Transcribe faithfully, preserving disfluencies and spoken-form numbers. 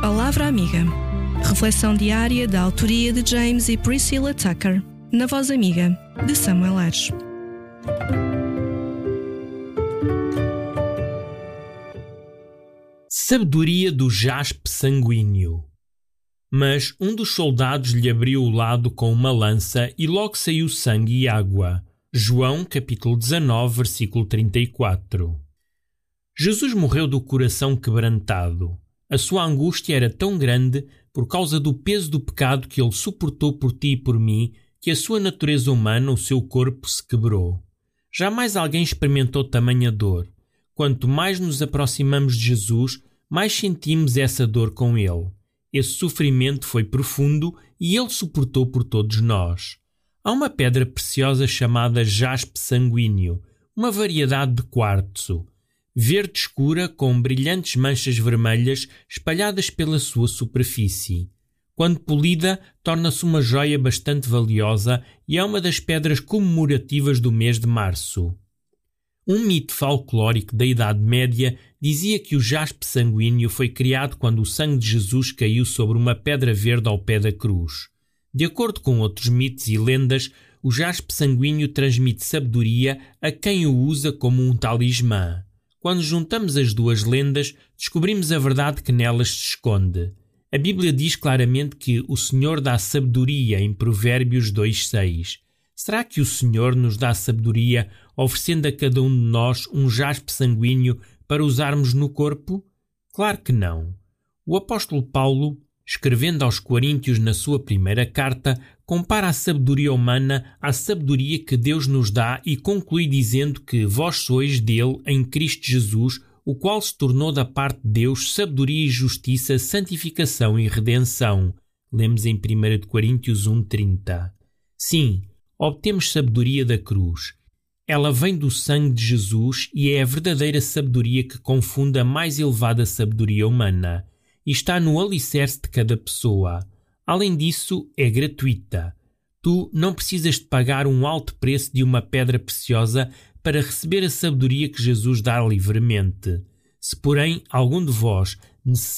Palavra Amiga. Reflexão diária da autoria de James e Priscilla Tucker, na Voz Amiga, de Samuel Ares. Sabedoria do jaspe sanguíneo. Mas um dos soldados lhe abriu o lado com uma lança e logo saiu sangue e água. João capítulo dezanove, versículo trinta e quatro. Jesus morreu do coração quebrantado. A sua angústia era tão grande por causa do peso do pecado que ele suportou por ti e por mim, que a sua natureza humana, o seu corpo, se quebrou. Jamais alguém experimentou tamanha dor. Quanto mais nos aproximamos de Jesus, mais sentimos essa dor com ele. Esse sofrimento foi profundo e ele suportou por todos nós. Há uma pedra preciosa chamada jaspe sanguíneo, uma variedade de quartzo, verde escura com brilhantes manchas vermelhas espalhadas pela sua superfície. Quando polida, torna-se uma joia bastante valiosa e é uma das pedras comemorativas do mês de março. Um mito folclórico da Idade Média dizia que o jaspe sanguíneo foi criado quando o sangue de Jesus caiu sobre uma pedra verde ao pé da cruz. De acordo com outros mitos e lendas, o jaspe sanguíneo transmite sabedoria a quem o usa como um talismã. Quando juntamos as duas lendas, descobrimos a verdade que nelas se esconde. A Bíblia diz claramente que o Senhor dá sabedoria em Provérbios dois, seis. Será que o Senhor nos dá sabedoria oferecendo a cada um de nós um jaspe sanguíneo para usarmos no corpo? Claro que não. O apóstolo Paulo, escrevendo aos Coríntios na sua primeira carta, compara a sabedoria humana à sabedoria que Deus nos dá e conclui dizendo que vós sois dele em Cristo Jesus, o qual se tornou da parte de Deus sabedoria e justiça, santificação e redenção. Lemos em primeira Coríntios um, trinta. Sim, obtemos sabedoria da cruz. Ela vem do sangue de Jesus e é a verdadeira sabedoria que confunde a mais elevada sabedoria humana. E está no alicerce de cada pessoa. Além disso, é gratuita. Tu não precisas de pagar um alto preço de uma pedra preciosa para receber a sabedoria que Jesus dá livremente. Se, porém, algum de vós necessita